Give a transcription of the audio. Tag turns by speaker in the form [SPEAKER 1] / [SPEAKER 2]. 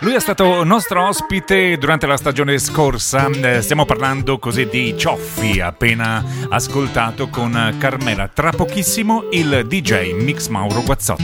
[SPEAKER 1] Lui è stato nostro ospite durante la stagione scorsa. Stiamo parlando così di Cioffi, appena ascoltato con Carmela. Tra pochissimo il DJ Mix Mauro Guazzotti.